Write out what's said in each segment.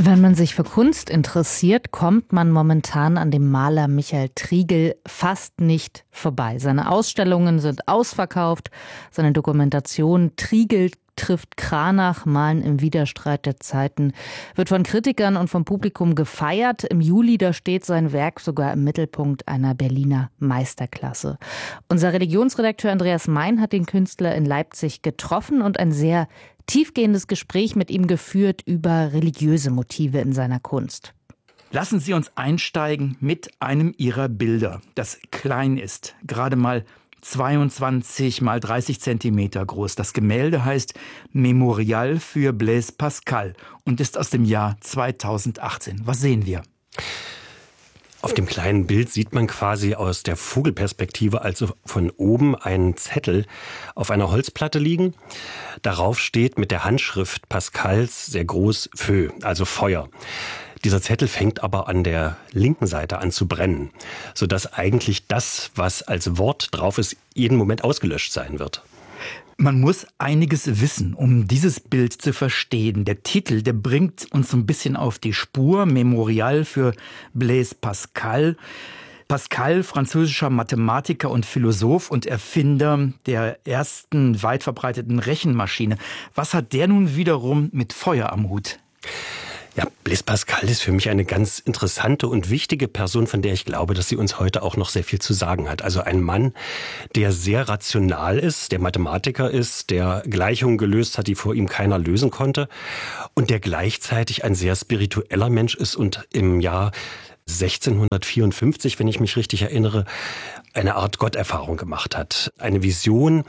Wenn man sich für Kunst interessiert, kommt man momentan an dem Maler Michael Triegel fast nicht vorbei. Seine Ausstellungen sind ausverkauft, seine Dokumentation Triegel trifft Cranach, Malen im Widerstreit der Zeiten, wird von Kritikern und vom Publikum gefeiert. Im Juli, da steht sein Werk sogar im Mittelpunkt einer Berliner Meisterklasse. Unser Religionsredakteur Andreas Mein hat den Künstler in Leipzig getroffen und ein sehr tiefgehendes Gespräch mit ihm geführt über religiöse Motive in seiner Kunst. Lassen Sie uns einsteigen mit einem Ihrer Bilder, das klein ist, gerade mal 22 mal 30 Zentimeter groß. Das Gemälde heißt Memorial für Blaise Pascal und ist aus dem Jahr 2018. Was sehen wir? Auf dem kleinen Bild sieht man quasi aus der Vogelperspektive, also von oben, einen Zettel auf einer Holzplatte liegen. Darauf steht mit der Handschrift Pascals sehr groß Feu, also Feuer. Dieser Zettel fängt aber an der linken Seite an zu brennen, sodass eigentlich das, was als Wort drauf ist, jeden Moment ausgelöscht sein wird. Man muss einiges wissen, um dieses Bild zu verstehen. Der Titel, der bringt uns so ein bisschen auf die Spur. Memorial für Blaise Pascal. Pascal, französischer Mathematiker und Philosoph und Erfinder der ersten weit verbreiteten Rechenmaschine. Was hat der nun wiederum mit Feuer am Hut? Ja, Blaise Pascal ist für mich eine ganz interessante und wichtige Person, von der ich glaube, dass sie uns heute auch noch sehr viel zu sagen hat. Also ein Mann, der sehr rational ist, der Mathematiker ist, der Gleichungen gelöst hat, die vor ihm keiner lösen konnte und der gleichzeitig ein sehr spiritueller Mensch ist und im Jahr 1654, wenn ich mich richtig erinnere, eine Art Gotterfahrung gemacht hat. Eine Vision.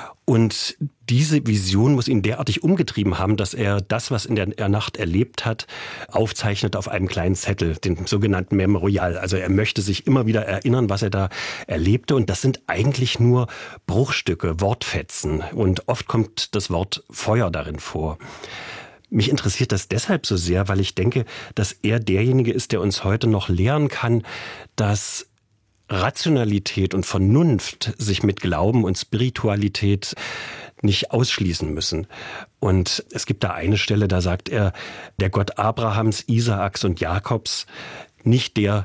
Und diese Vision muss ihn derartig umgetrieben haben, dass er das, was in der Nacht erlebt hat, aufzeichnet auf einem kleinen Zettel, den sogenannten Memorial. Also er möchte sich immer wieder erinnern, was er da erlebte. Und das sind eigentlich nur Bruchstücke, Wortfetzen. Und oft kommt das Wort Feuer darin vor. Mich interessiert das deshalb so sehr, weil ich denke, dass er derjenige ist, der uns heute noch lehren kann, dass Rationalität und Vernunft sich mit Glauben und Spiritualität nicht ausschließen müssen. Und es gibt da eine Stelle, da sagt er, der Gott Abrahams, Isaaks und Jakobs, nicht der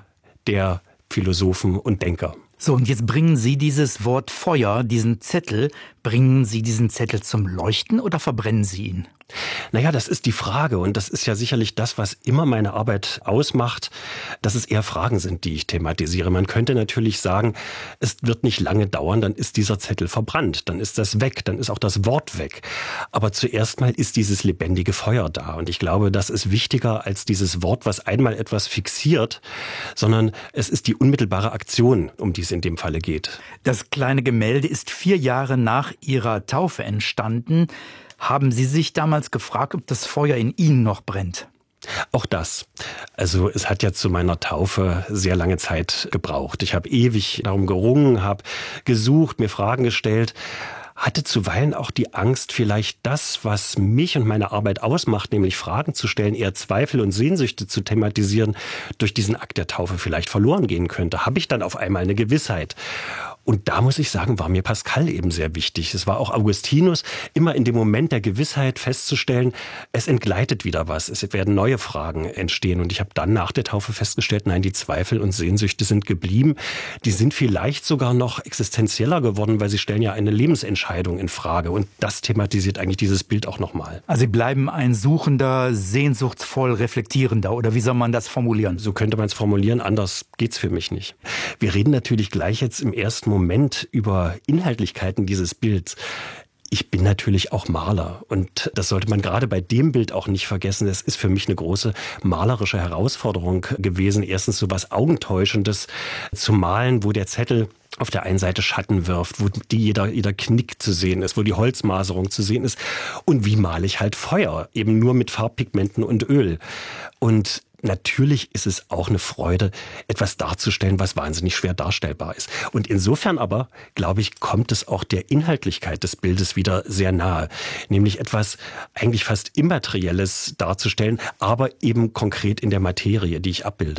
Philosophen und Denker. So, und jetzt bringen Sie dieses Wort Feuer, diesen Zettel, bringen Sie diesen Zettel zum Leuchten oder verbrennen Sie ihn? Naja, das ist die Frage und das ist ja sicherlich das, was immer meine Arbeit ausmacht, dass es eher Fragen sind, die ich thematisiere. Man könnte natürlich sagen, es wird nicht lange dauern, dann ist dieser Zettel verbrannt, dann ist das weg, dann ist auch das Wort weg. Aber zuerst mal ist dieses lebendige Feuer da und ich glaube, das ist wichtiger als dieses Wort, was einmal etwas fixiert, sondern es ist die unmittelbare Aktion, um die es in dem Falle geht. Das kleine Gemälde ist 4 Jahre nach Ihrer Taufe entstanden. Haben Sie sich damals gefragt, ob das Feuer in Ihnen noch brennt? Auch das. Also es hat ja zu meiner Taufe sehr lange Zeit gebraucht. Ich habe ewig darum gerungen, habe gesucht, mir Fragen gestellt, hatte zuweilen auch die Angst, vielleicht das, was mich und meine Arbeit ausmacht, nämlich Fragen zu stellen, eher Zweifel und Sehnsüchte zu thematisieren, durch diesen Akt der Taufe vielleicht verloren gehen könnte. Habe ich dann auf einmal eine Gewissheit? Und da muss ich sagen, war mir Pascal eben sehr wichtig. Es war auch Augustinus, immer in dem Moment der Gewissheit festzustellen, es entgleitet wieder was, es werden neue Fragen entstehen. Und ich habe dann nach der Taufe festgestellt, nein, die Zweifel und Sehnsüchte sind geblieben. Die sind vielleicht sogar noch existenzieller geworden, weil sie stellen ja eine Lebensentscheidung in Frage. Und das thematisiert eigentlich dieses Bild auch nochmal. Also Sie bleiben ein suchender, sehnsuchtsvoll reflektierender, oder wie soll man das formulieren? So könnte man es formulieren, anders geht's für mich nicht. Wir reden natürlich gleich jetzt im ersten Moment über Inhaltlichkeiten dieses Bilds. Ich bin natürlich auch Maler und das sollte man gerade bei dem Bild auch nicht vergessen. Es ist für mich eine große malerische Herausforderung gewesen. Erstens so was Augentäuschendes zu malen, wo der Zettel auf der einen Seite Schatten wirft, wo jeder Knick zu sehen ist, wo die Holzmaserung zu sehen ist. Und wie male ich halt Feuer? Eben nur mit Farbpigmenten und Öl. Und natürlich ist es auch eine Freude, etwas darzustellen, was wahnsinnig schwer darstellbar ist. Und insofern aber, glaube ich, kommt es auch der Inhaltlichkeit des Bildes wieder sehr nahe. Nämlich etwas eigentlich fast Immaterielles darzustellen, aber eben konkret in der Materie, die ich abbilde.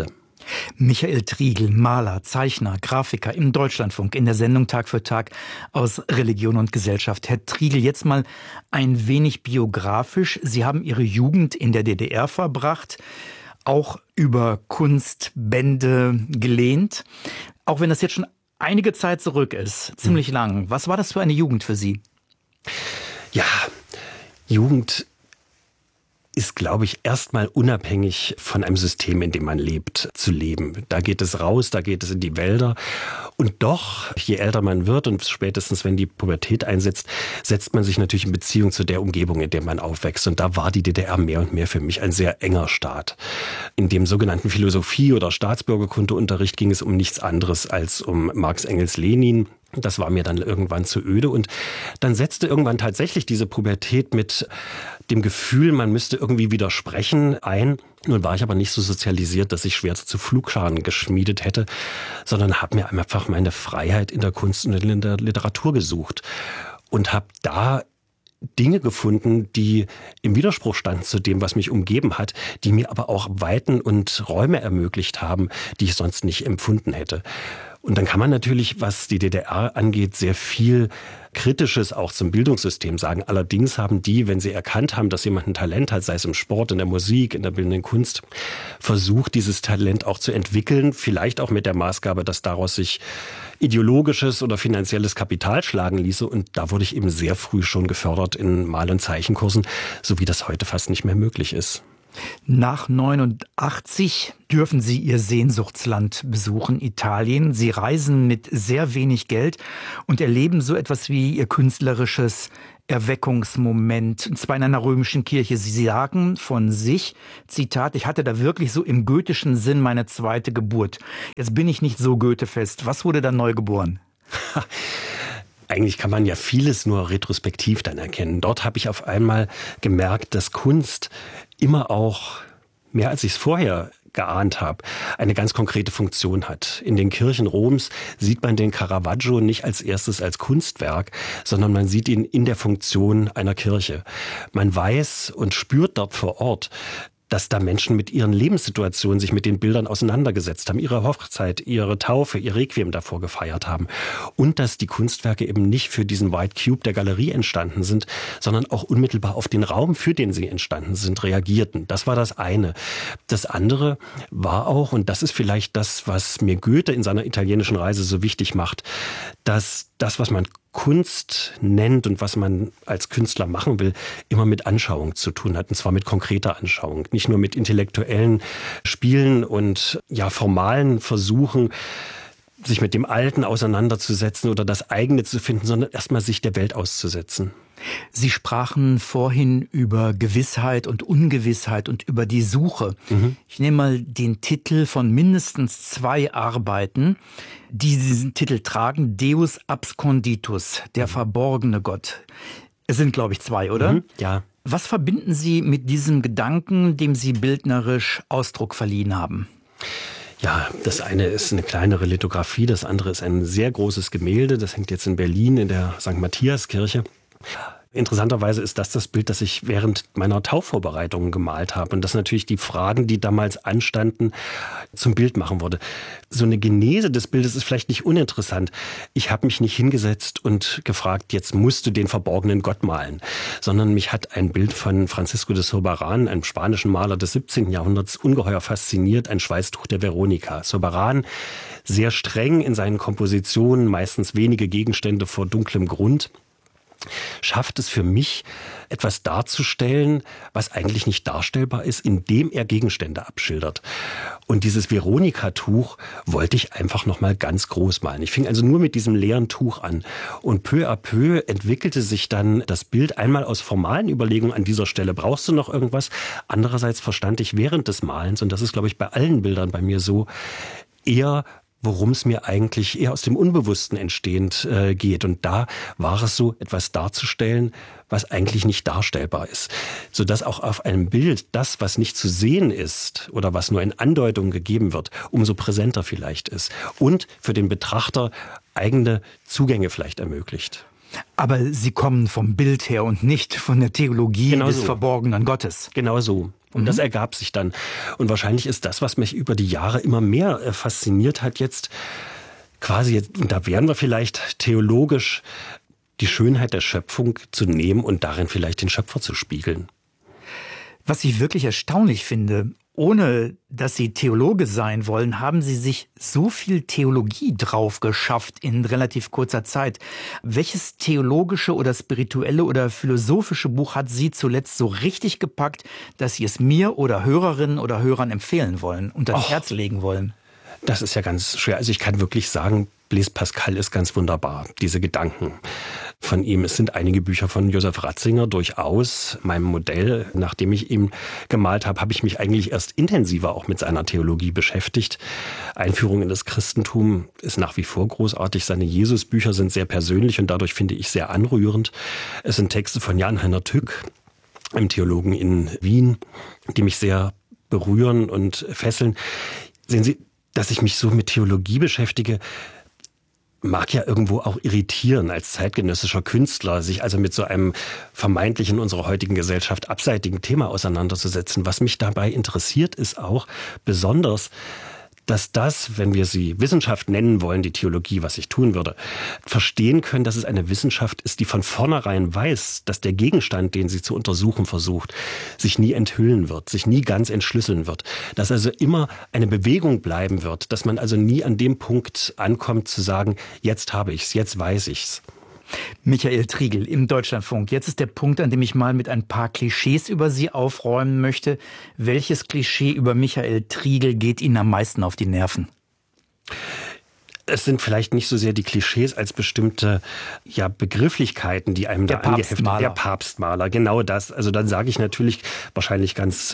Michael Triegel, Maler, Zeichner, Grafiker im Deutschlandfunk in der Sendung Tag für Tag aus Religion und Gesellschaft. Herr Triegel, jetzt mal ein wenig biografisch. Sie haben Ihre Jugend in der DDR verbracht, auch über Kunstbände gelehnt. Auch wenn das jetzt schon einige Zeit zurück ist, ziemlich lang. Was war das für eine Jugend für Sie? Ja, Jugend ist, glaube ich, erstmal unabhängig von einem System, in dem man lebt, zu leben. Da geht es raus, da geht es in die Wälder. Und doch, je älter man wird und spätestens, wenn die Pubertät einsetzt, setzt man sich natürlich in Beziehung zu der Umgebung, in der man aufwächst. Und da war die DDR mehr und mehr für mich ein sehr enger Staat. In dem sogenannten Philosophie- oder Staatsbürgerkundeunterricht ging es um nichts anderes als um Marx, Engels, Lenin. Das war mir dann irgendwann zu öde und dann setzte irgendwann tatsächlich diese Pubertät mit dem Gefühl, man müsste irgendwie widersprechen ein. Nun war ich aber nicht so sozialisiert, dass ich Schwerter zu Pflugscharen geschmiedet hätte, sondern habe mir einfach meine Freiheit in der Kunst und in der Literatur gesucht und habe da Dinge gefunden, die im Widerspruch standen zu dem, was mich umgeben hat, die mir aber auch Weiten und Räume ermöglicht haben, die ich sonst nicht empfunden hätte. Und dann kann man natürlich, was die DDR angeht, sehr viel Kritisches auch zum Bildungssystem sagen. Allerdings haben die, wenn sie erkannt haben, dass jemand ein Talent hat, sei es im Sport, in der Musik, in der bildenden Kunst, versucht, dieses Talent auch zu entwickeln, vielleicht auch mit der Maßgabe, dass daraus sich ideologisches oder finanzielles Kapital schlagen ließe. Und da wurde ich eben sehr früh schon gefördert in Mal- und Zeichenkursen, so wie das heute fast nicht mehr möglich ist. Nach 89 dürfen Sie Ihr Sehnsuchtsland besuchen, Italien. Sie reisen mit sehr wenig Geld und erleben so etwas wie Ihr künstlerisches Erweckungsmoment, und zwar in einer römischen Kirche. Sie sagen von sich, Zitat, ich hatte da wirklich so im goethischen Sinn meine zweite Geburt. Jetzt bin ich nicht so goethefest. Was wurde da neu geboren? Eigentlich kann man ja vieles nur retrospektiv dann erkennen. Dort habe ich auf einmal gemerkt, dass Kunst immer auch, mehr als ich es vorher geahnt habe, eine ganz konkrete Funktion hat. In den Kirchen Roms sieht man den Caravaggio nicht als erstes als Kunstwerk, sondern man sieht ihn in der Funktion einer Kirche. Man weiß und spürt dort vor Ort, dass da Menschen mit ihren Lebenssituationen sich mit den Bildern auseinandergesetzt haben, ihre Hochzeit, ihre Taufe, ihr Requiem davor gefeiert haben. Und dass die Kunstwerke eben nicht für diesen White Cube der Galerie entstanden sind, sondern auch unmittelbar auf den Raum, für den sie entstanden sind, reagierten. Das war das eine. Das andere war auch, und das ist vielleicht das, was mir Goethe in seiner italienischen Reise so wichtig macht, dass das, was man Kunst nennt und was man als Künstler machen will, immer mit Anschauung zu tun hat, und zwar mit konkreter Anschauung. Nicht nur mit intellektuellen Spielen und formalen Versuchen, sich mit dem Alten auseinanderzusetzen oder das eigene zu finden, sondern erstmal sich der Welt auszusetzen. Sie sprachen vorhin über Gewissheit und Ungewissheit und über die Suche. Ich nehme mal den Titel von mindestens 2 Arbeiten, die diesen Titel tragen, Deus absconditus, der verborgene Gott. Es sind, glaube ich, 2, oder? Ja. Was verbinden Sie mit diesem Gedanken, dem Sie bildnerisch Ausdruck verliehen haben? Ja, das eine ist eine kleinere Lithografie, das andere ist ein sehr großes Gemälde. Das hängt jetzt in Berlin in der St. Matthias-Kirche. Interessanterweise ist das Bild, das ich während meiner Taufvorbereitungen gemalt habe. Und das natürlich die Fragen, die damals anstanden, zum Bild machen wurde. So eine Genese des Bildes ist vielleicht nicht uninteressant. Ich habe mich nicht hingesetzt und gefragt, jetzt musst du den verborgenen Gott malen. Sondern mich hat ein Bild von Francisco de Zurbarán, einem spanischen Maler des 17. Jahrhunderts, ungeheuer fasziniert, ein Schweißtuch der Veronika. Zurbarán, sehr streng in seinen Kompositionen, meistens wenige Gegenstände vor dunklem Grund, schafft es für mich, etwas darzustellen, was eigentlich nicht darstellbar ist, indem er Gegenstände abschildert. Und dieses Veronika-Tuch wollte ich einfach nochmal ganz groß malen. Ich fing also nur mit diesem leeren Tuch an. Und peu à peu entwickelte sich dann das Bild einmal aus formalen Überlegungen an dieser Stelle. Brauchst du noch irgendwas? Andererseits verstand ich während des Malens, und das ist, glaube ich, bei allen Bildern bei mir so, eher worum es mir eigentlich eher aus dem Unbewussten entstehend geht. Und da war es so, etwas darzustellen, was eigentlich nicht darstellbar ist. Sodass auch auf einem Bild das, was nicht zu sehen ist oder was nur in Andeutungen gegeben wird, umso präsenter vielleicht ist. Und für den Betrachter eigene Zugänge vielleicht ermöglicht. Aber sie kommen vom Bild her und nicht von der Theologie des verborgenen Gottes. Genau so. Und das ergab sich dann. Und wahrscheinlich ist das, was mich über die Jahre immer mehr fasziniert hat, jetzt, und da wären wir vielleicht theologisch, die Schönheit der Schöpfung zu nehmen und darin vielleicht den Schöpfer zu spiegeln. Was ich wirklich erstaunlich finde, ohne dass Sie Theologe sein wollen, haben Sie sich so viel Theologie drauf geschafft in relativ kurzer Zeit. Welches theologische oder spirituelle oder philosophische Buch hat Sie zuletzt so richtig gepackt, dass Sie es mir oder Hörerinnen oder Hörern empfehlen wollen und ans Herz legen wollen? Das ist ja ganz schwer. Also ich kann wirklich sagen, Blaise Pascal ist ganz wunderbar, diese Gedanken von ihm. Es sind einige Bücher von Josef Ratzinger durchaus. Meinem Modell, nachdem ich ihn gemalt habe, habe ich mich eigentlich erst intensiver auch mit seiner Theologie beschäftigt. Einführung in das Christentum ist nach wie vor großartig. Seine Jesusbücher sind sehr persönlich und dadurch finde ich sehr anrührend. Es sind Texte von Jan-Heiner Tück, einem Theologen in Wien, die mich sehr berühren und fesseln. Sehen Sie, dass ich mich so mit Theologie beschäftige, mag ja irgendwo auch irritieren als zeitgenössischer Künstler, sich also mit so einem vermeintlich in unserer heutigen Gesellschaft abseitigen Thema auseinanderzusetzen. Was mich dabei interessiert, ist auch besonders, dass das, wenn wir sie Wissenschaft nennen wollen, die Theologie, was ich tun würde, verstehen können, dass es eine Wissenschaft ist, die von vornherein weiß, dass der Gegenstand, den sie zu untersuchen versucht, sich nie enthüllen wird, sich nie ganz entschlüsseln wird. Dass also immer eine Bewegung bleiben wird, dass man also nie an dem Punkt ankommt zu sagen, jetzt habe ich's, jetzt weiß ich's. Michael Triegel im Deutschlandfunk. Jetzt ist der Punkt, an dem ich mal mit ein paar Klischees über Sie aufräumen möchte. Welches Klischee über Michael Triegel geht Ihnen am meisten auf die Nerven? Es sind vielleicht nicht so sehr die Klischees als bestimmte Begrifflichkeiten, die einem da angeheftet werden. Der Papstmaler, genau das. Also dann sage ich natürlich wahrscheinlich ganz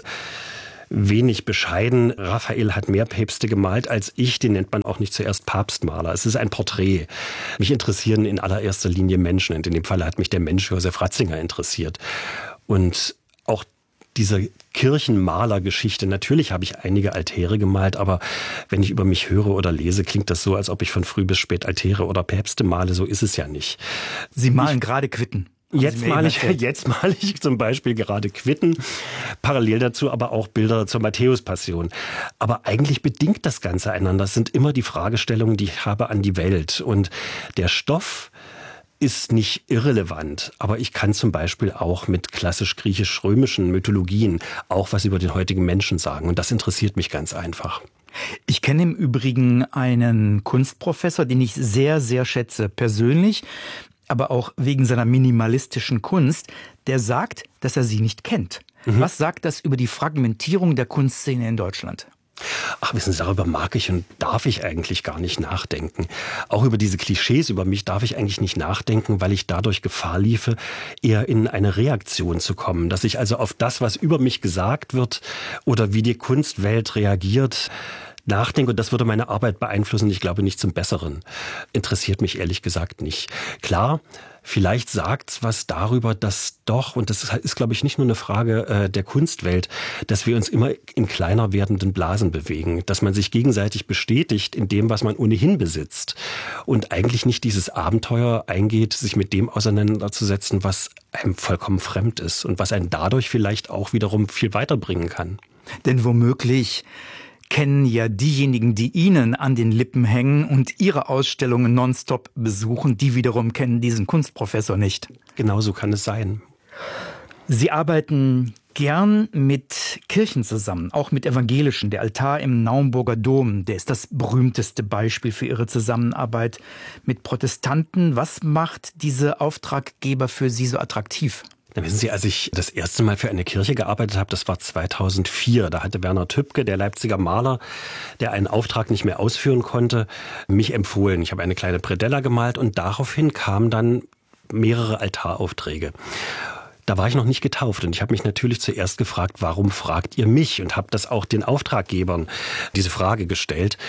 wenig bescheiden. Raphael hat mehr Päpste gemalt als ich. Den nennt man auch nicht zuerst Papstmaler. Es ist ein Porträt. Mich interessieren in allererster Linie Menschen. Und in dem Fall hat mich der Mensch Josef Ratzinger interessiert. Und auch diese Kirchenmalergeschichte. Natürlich habe ich einige Altäre gemalt, aber wenn ich über mich höre oder lese, klingt das so, als ob ich von früh bis spät Altäre oder Päpste male. So ist es ja nicht. Sie malen gerade Quitten. Jetzt male ich zum Beispiel gerade Quitten, parallel dazu aber auch Bilder zur Matthäus-Passion. Aber eigentlich bedingt das Ganze einander. Das sind immer die Fragestellungen, die ich habe an die Welt. Und der Stoff ist nicht irrelevant, aber ich kann zum Beispiel auch mit klassisch griechisch-römischen Mythologien auch was über den heutigen Menschen sagen. Und das interessiert mich ganz einfach. Ich kenne im Übrigen einen Kunstprofessor, den ich sehr, sehr schätze, persönlich, aber auch wegen seiner minimalistischen Kunst, der sagt, dass er sie nicht kennt. Was sagt das über die Fragmentierung der Kunstszene in Deutschland? Ach, wissen Sie, darüber mag ich und darf ich eigentlich gar nicht nachdenken. Auch über diese Klischees über mich darf ich eigentlich nicht nachdenken, weil ich dadurch Gefahr liefe, eher in eine Reaktion zu kommen. Dass ich also auf das, was über mich gesagt wird oder wie die Kunstwelt reagiert, nachdenke, und das würde meine Arbeit beeinflussen. Ich glaube nicht zum Besseren. Interessiert mich ehrlich gesagt nicht. Klar, vielleicht sagt's was darüber, dass doch, und das ist, glaube ich, nicht nur eine Frage der Kunstwelt, dass wir uns immer in kleiner werdenden Blasen bewegen, dass man sich gegenseitig bestätigt in dem, was man ohnehin besitzt und eigentlich nicht dieses Abenteuer eingeht, sich mit dem auseinanderzusetzen, was einem vollkommen fremd ist und was einen dadurch vielleicht auch wiederum viel weiterbringen kann. Denn womöglich kennen ja diejenigen, die Ihnen an den Lippen hängen und Ihre Ausstellungen nonstop besuchen, die wiederum kennen diesen Kunstprofessor nicht. Genau so kann es sein. Sie arbeiten gern mit Kirchen zusammen, auch mit evangelischen. Der Altar im Naumburger Dom, der ist das berühmteste Beispiel für Ihre Zusammenarbeit mit Protestanten. Was macht diese Auftraggeber für Sie so attraktiv? Da wissen Sie, als ich das erste Mal für eine Kirche gearbeitet habe, das war 2004, da hatte Werner Tübke, der Leipziger Maler, der einen Auftrag nicht mehr ausführen konnte, mich empfohlen. Ich habe eine kleine Predella gemalt und daraufhin kamen dann mehrere Altaraufträge. Da war ich noch nicht getauft und ich habe mich natürlich zuerst gefragt, warum fragt ihr mich? Und habe das auch den Auftraggebern diese Frage gestellt.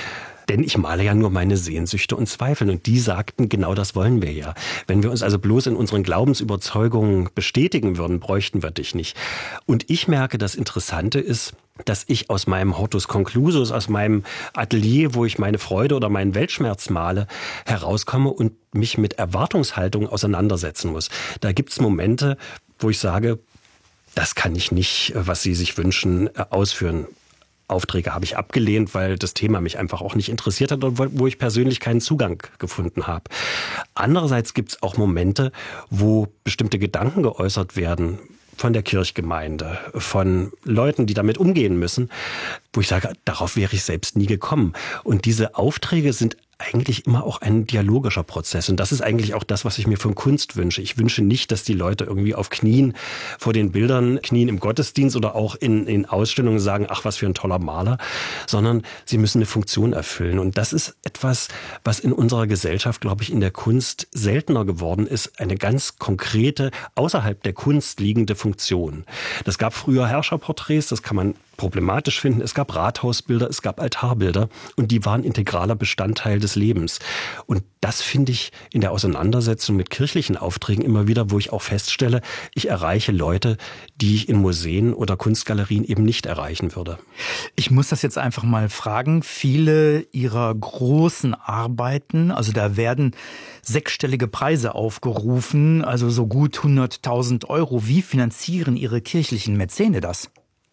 Denn ich male ja nur meine Sehnsüchte und Zweifel. Und die sagten, genau das wollen wir ja. Wenn wir uns also bloß in unseren Glaubensüberzeugungen bestätigen würden, bräuchten wir dich nicht. Und ich merke, das Interessante ist, dass ich aus meinem Hortus Conclusus, aus meinem Atelier, wo ich meine Freude oder meinen Weltschmerz male, herauskomme und mich mit Erwartungshaltung auseinandersetzen muss. Da gibt's Momente, wo ich sage, das kann ich nicht, was Sie sich wünschen, ausführen. Aufträge habe ich abgelehnt, weil das Thema mich einfach auch nicht interessiert hat und wo ich persönlich keinen Zugang gefunden habe. Andererseits gibt es auch Momente, wo bestimmte Gedanken geäußert werden von der Kirchgemeinde, von Leuten, die damit umgehen müssen, wo ich sage, darauf wäre ich selbst nie gekommen. Und diese Aufträge sind eigentlich immer auch ein dialogischer Prozess. Und das ist eigentlich auch das, was ich mir von Kunst wünsche. Ich wünsche nicht, dass die Leute irgendwie auf Knien vor den Bildern knien im Gottesdienst oder auch in Ausstellungen sagen, ach, was für ein toller Maler, sondern sie müssen eine Funktion erfüllen. Und das ist etwas, was in unserer Gesellschaft, glaube ich, in der Kunst seltener geworden ist. Eine ganz konkrete, außerhalb der Kunst liegende Funktion. Das gab früher Herrscherporträts, das kann man problematisch finden. Es gab Rathausbilder, es gab Altarbilder und die waren integraler Bestandteil des Lebens. Und das finde ich in der Auseinandersetzung mit kirchlichen Aufträgen immer wieder, wo ich auch feststelle, ich erreiche Leute, die ich in Museen oder Kunstgalerien eben nicht erreichen würde. Ich muss das jetzt einfach mal fragen. Viele Ihrer großen Arbeiten, also da werden sechsstellige Preise aufgerufen, also so gut 100.000 Euro. Wie finanzieren Ihre kirchlichen Mäzene das?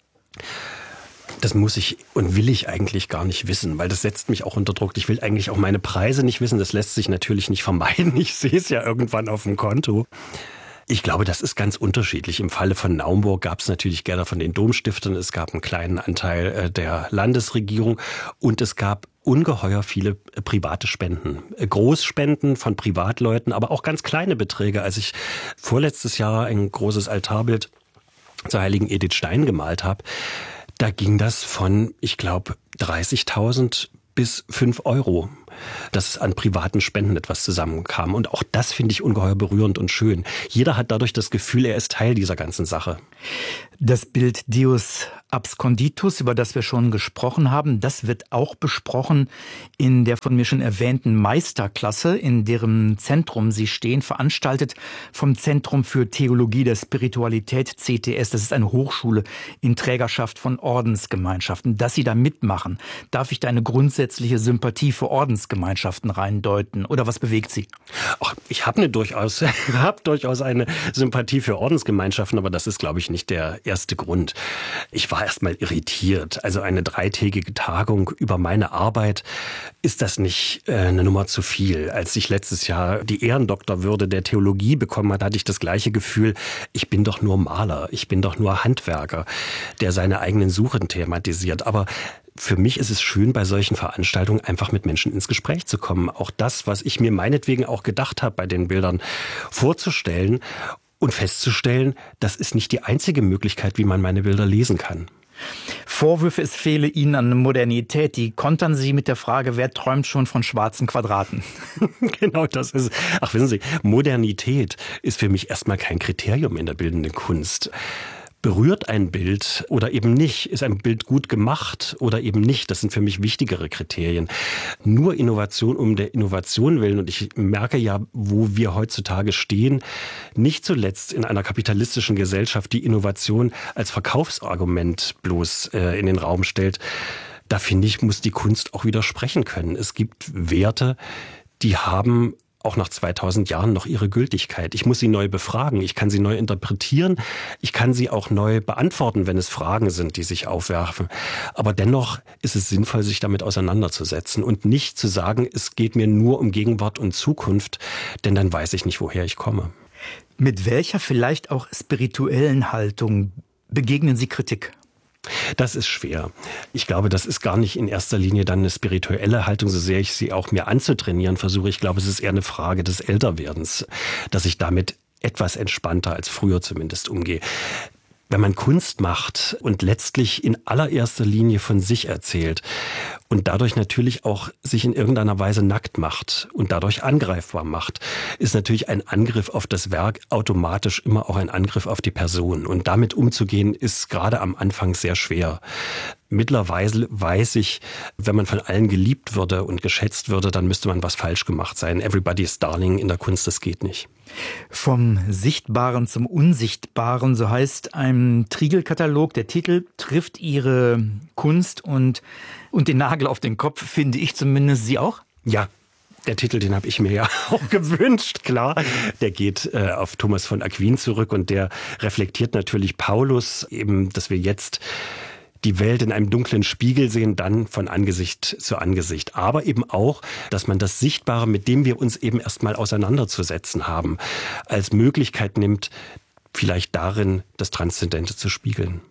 Das muss ich und will ich eigentlich gar nicht wissen, weil das setzt mich auch unter Druck. Ich will eigentlich auch meine Preise nicht wissen. Das lässt sich natürlich nicht vermeiden. Ich sehe es ja irgendwann auf dem Konto. Ich glaube, das ist ganz unterschiedlich. Im Falle von Naumburg gab es natürlich Gelder von den Domstiftern. Es gab einen kleinen Anteil der Landesregierung und es gab ungeheuer viele private Spenden. Großspenden von Privatleuten, aber auch ganz kleine Beträge. Als ich vorletztes Jahr ein großes Altarbild zur heiligen Edith Stein gemalt habe, da ging das von, ich glaube, 30.000 bis 5 Euro, dass an privaten Spenden etwas zusammenkam. Und auch das finde ich ungeheuer berührend und schön. Jeder hat dadurch das Gefühl, er ist Teil dieser ganzen Sache. Das Bild Deus Absconditus, über das wir schon gesprochen haben, das wird auch besprochen in der von mir schon erwähnten Meisterklasse, in deren Zentrum Sie stehen, veranstaltet vom Zentrum für Theologie der Spiritualität, CTS. Das ist eine Hochschule in Trägerschaft von Ordensgemeinschaften. Dass Sie da mitmachen, darf ich da eine grundsätzliche Sympathie für Ordensgemeinschaften reindeuten? Oder was bewegt Sie? Ach, ich habe durchaus eine Sympathie für Ordensgemeinschaften, aber das ist, glaube ich, nicht der erste Grund. Ich war erst mal irritiert. Also eine 3-tägige Tagung über meine Arbeit, ist das nicht eine Nummer zu viel? Als ich letztes Jahr die Ehrendoktorwürde der Theologie bekommen hatte, hatte ich das gleiche Gefühl, ich bin doch nur Maler, ich bin doch nur Handwerker, der seine eigenen Suchen thematisiert. Aber für mich ist es schön, bei solchen Veranstaltungen einfach mit Menschen ins Gespräch zu kommen. Auch das, was ich mir meinetwegen auch gedacht habe, bei den Bildern vorzustellen und festzustellen, das ist nicht die einzige Möglichkeit, wie man meine Bilder lesen kann. Vorwürfe, es fehle Ihnen an Modernität, die kontern Sie mit der Frage, wer träumt schon von schwarzen Quadraten? Genau, das ist, wissen Sie, Modernität ist für mich erstmal kein Kriterium in der bildenden Kunst. Berührt ein Bild oder eben nicht? Ist ein Bild gut gemacht oder eben nicht? Das sind für mich wichtigere Kriterien. Nur Innovation um der Innovation willen. Und ich merke ja, wo wir heutzutage stehen, nicht zuletzt in einer kapitalistischen Gesellschaft, die Innovation als Verkaufsargument bloß in den Raum stellt. Da finde ich, muss die Kunst auch widersprechen können. Es gibt Werte, die haben auch nach 2000 Jahren noch ihre Gültigkeit. Ich muss sie neu befragen, ich kann sie neu interpretieren, ich kann sie auch neu beantworten, wenn es Fragen sind, die sich aufwerfen. Aber dennoch ist es sinnvoll, sich damit auseinanderzusetzen und nicht zu sagen, es geht mir nur um Gegenwart und Zukunft, denn dann weiß ich nicht, woher ich komme. Mit welcher vielleicht auch spirituellen Haltung begegnen Sie Kritik? Das ist schwer. Ich glaube, das ist gar nicht in erster Linie dann eine spirituelle Haltung, so sehr ich sie auch mir anzutrainieren versuche. Ich glaube, es ist eher eine Frage des Älterwerdens, dass ich damit etwas entspannter als früher zumindest umgehe. Wenn man Kunst macht und letztlich in allererster Linie von sich erzählt und dadurch natürlich auch sich in irgendeiner Weise nackt macht und dadurch angreifbar macht, ist natürlich ein Angriff auf das Werk automatisch immer auch ein Angriff auf die Person. Und damit umzugehen, ist gerade am Anfang sehr schwer. Mittlerweile weiß ich, wenn man von allen geliebt würde und geschätzt würde, dann müsste man was falsch gemacht sein. Everybody's Darling in der Kunst, das geht nicht. Vom Sichtbaren zum Unsichtbaren, so heißt ein Trigl-Katalog. Der Titel trifft Ihre Kunst und den Nagel auf den Kopf, finde ich zumindest. Sie auch? Ja. Der Titel, den habe ich mir ja auch gewünscht, klar. Der geht auf Thomas von Aquin zurück und der reflektiert natürlich Paulus, eben, dass wir jetzt die Welt in einem dunklen Spiegel sehen, dann von Angesicht zu Angesicht. Aber eben auch, dass man das Sichtbare, mit dem wir uns eben erstmal auseinanderzusetzen haben, als Möglichkeit nimmt, vielleicht darin das Transzendente zu spiegeln.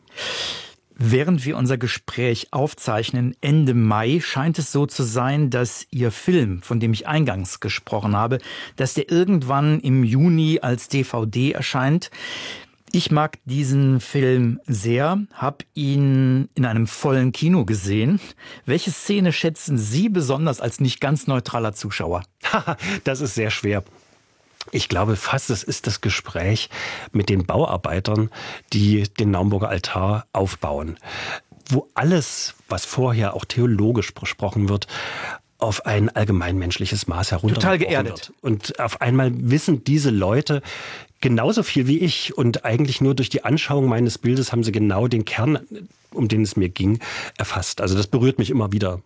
Während wir unser Gespräch aufzeichnen, Ende Mai, scheint es so zu sein, dass Ihr Film, von dem ich eingangs gesprochen habe, dass der irgendwann im Juni als DVD erscheint. Ich mag diesen Film sehr, habe ihn in einem vollen Kino gesehen. Welche Szene schätzen Sie besonders als nicht ganz neutraler Zuschauer? Das ist sehr schwer. Ich glaube fast, es ist das Gespräch mit den Bauarbeitern, die den Naumburger Altar aufbauen, wo alles, was vorher auch theologisch besprochen wird, auf ein allgemeinmenschliches Maß heruntergebrochen wird. Und auf einmal wissen diese Leute genauso viel wie ich und eigentlich nur durch die Anschauung meines Bildes haben sie genau den Kern, um den es mir ging, erfasst. Also das berührt mich immer wieder.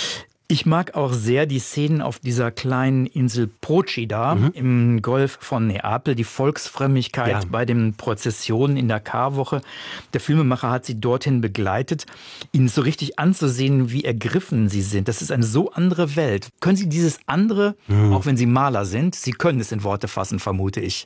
Ich mag auch sehr die Szenen auf dieser kleinen Insel Procida im Golf von Neapel, die Volksfrömmigkeit bei den Prozessionen in der Karwoche. Der Filmemacher hat sie dorthin begleitet, ihnen so richtig anzusehen, wie ergriffen sie sind. Das ist eine so andere Welt. Können Sie dieses andere, auch wenn Sie Maler sind, Sie können es in Worte fassen, vermute ich.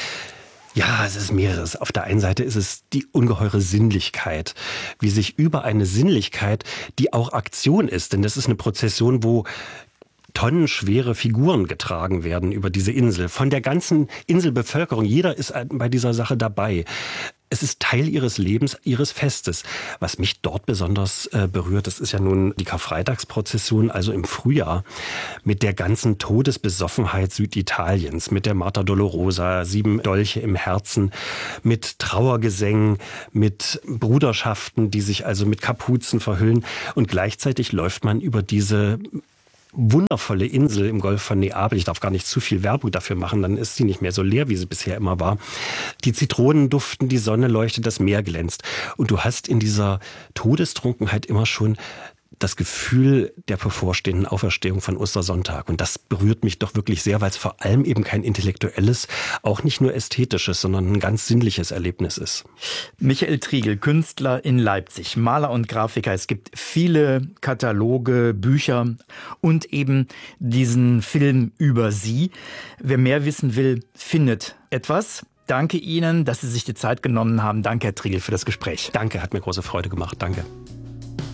Ja, es ist mehreres. Auf der einen Seite ist es die ungeheure Sinnlichkeit, wie sich über eine Sinnlichkeit, die auch Aktion ist, denn das ist eine Prozession, wo tonnenschwere Figuren getragen werden über diese Insel, von der ganzen Inselbevölkerung. Jeder ist bei dieser Sache dabei. Es ist Teil ihres Lebens, ihres Festes. Was mich dort besonders berührt, das ist ja nun die Karfreitagsprozession, also im Frühjahr, mit der ganzen Todesbesoffenheit Süditaliens, mit der Mater Dolorosa, 7 Dolche im Herzen, mit Trauergesängen, mit Bruderschaften, die sich also mit Kapuzen verhüllen. Und gleichzeitig läuft man über diese wundervolle Insel im Golf von Neapel. Ich darf gar nicht zu viel Werbung dafür machen, dann ist sie nicht mehr so leer, wie sie bisher immer war. Die Zitronen duften, die Sonne leuchtet, das Meer glänzt. Und du hast in dieser Todestrunkenheit immer schon das Gefühl der bevorstehenden Auferstehung von Ostersonntag. Und das berührt mich doch wirklich sehr, weil es vor allem eben kein intellektuelles, auch nicht nur ästhetisches, sondern ein ganz sinnliches Erlebnis ist. Michael Trigl, Künstler in Leipzig, Maler und Grafiker. Es gibt viele Kataloge, Bücher und eben diesen Film über Sie. Wer mehr wissen will, findet etwas. Danke Ihnen, dass Sie sich die Zeit genommen haben. Danke, Herr Trigl, für das Gespräch. Danke, hat mir große Freude gemacht. Danke.